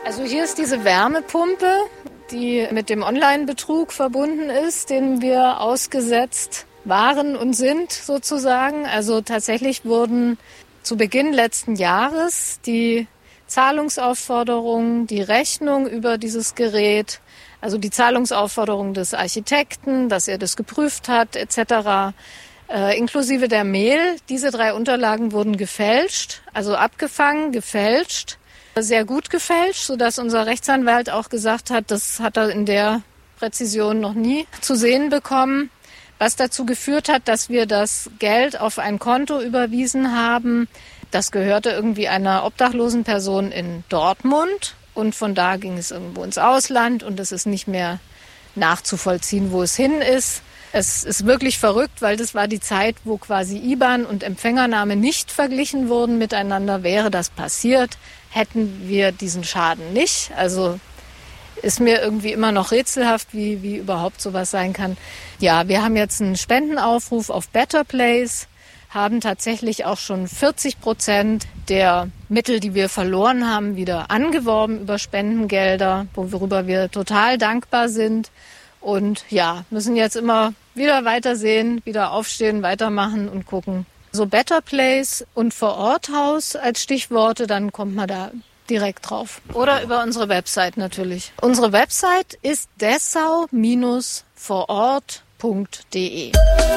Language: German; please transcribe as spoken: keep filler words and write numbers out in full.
Also hier ist diese Wärmepumpe, die mit dem Online-Betrug verbunden ist, den wir ausgesetzt waren und sind sozusagen. Also tatsächlich wurden zu Beginn letzten Jahres die Zahlungsaufforderungen, die Rechnung über dieses Gerät, also die Zahlungsaufforderung des Architekten, dass er das geprüft hat et cetera, äh, inklusive der Mail. Diese drei Unterlagen wurden gefälscht, also abgefangen, gefälscht, sehr gut gefälscht, sodass unser Rechtsanwalt auch gesagt hat, das hat er in der Präzision noch nie zu sehen bekommen. Was dazu geführt hat, dass wir das Geld auf ein Konto überwiesen haben. Das gehörte irgendwie einer obdachlosen Person in Dortmund. Und von da ging es irgendwo ins Ausland und es ist nicht mehr nachzuvollziehen, wo es hin ist. Es ist wirklich verrückt, weil das war die Zeit, wo quasi I B A N und Empfängername nicht verglichen wurden miteinander. Wäre das passiert, hätten wir diesen Schaden nicht. Also ist mir irgendwie immer noch rätselhaft, wie, wie überhaupt sowas sein kann. Ja, wir haben jetzt einen Spendenaufruf auf Better Place, haben tatsächlich auch schon vierzig Prozent der Mittel, die wir verloren haben, wieder angeworben über Spendengelder, worüber wir total dankbar sind. Und ja, müssen jetzt immer wieder weitersehen, wieder aufstehen, weitermachen und gucken. So Better Place und Vororthaus als Stichworte, dann kommt man da direkt drauf. Oder über unsere Website natürlich. Unsere Website ist dessau Bindestrich vorort Punkt de.